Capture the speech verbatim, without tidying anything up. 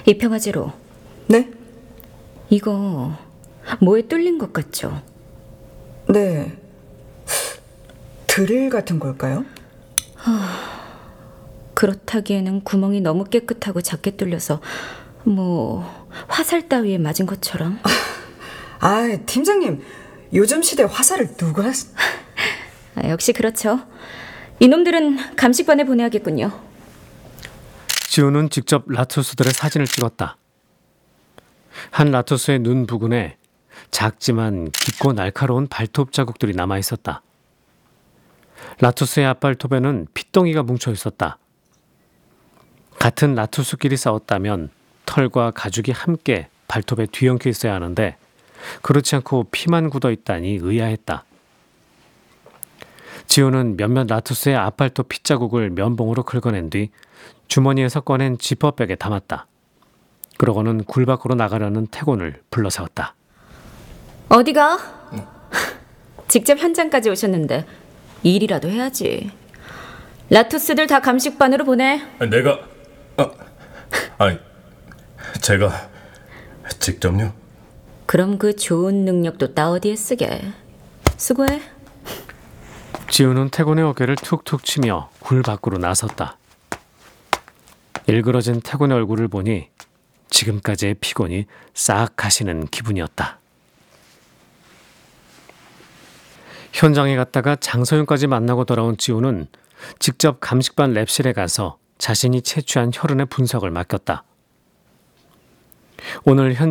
입형아제로. 네? 이거 뭐에 뚫린 것 같죠? 네. 드릴 같은 걸까요? 그렇다기에는 구멍이 너무 깨끗하고 작게 뚫려서 뭐 화살 따위에 맞은 것처럼. 아, 팀장님, 요즘 시대 화살을 누가... 아, 역시 그렇죠. 이놈들은 감식반에 보내야겠군요. 지우는 직접 라투스들의 사진을 찍었다. 한 라투스의 눈 부근에 작지만 깊고 날카로운 발톱 자국들이 남아 있었다. 라투스의 앞발톱에는 핏덩이가 뭉쳐 있었다. 같은 라투스끼리 싸웠다면 털과 가죽이 함께 발톱에 뒤엉켜 있어야 하는데 그렇지 않고 피만 굳어 있다니 의아했다. 지우는 몇몇 라투스의 앞발톱 핏자국을 면봉으로 긁어낸 뒤 주머니에서 꺼낸 지퍼백에 담았다. 그러고는 굴 밖으로 나가려는 태곤을 불러세웠다. 어디가? 직접 현장까지 오셨는데 일이라도 해야지. 라투스들 다 감식반으로 보내. 내가... 아, 아니, 제가 직접요? 그럼 그 좋은 능력도 따 어디에 쓰게. 수고해. 지우는 태곤의 어깨를 툭툭 치며 굴 밖으로 나섰다. 일그러진 태곤의 얼굴을 보니 지금까지의 피곤이 싹 가시는 기분이었다. 현장에 갔다가 장서윤까지 만나고 돌아온 지우는 직접 감식반 랩실에 가서 자신이 채취한 혈흔의 분석을 맡겼다. 오늘 현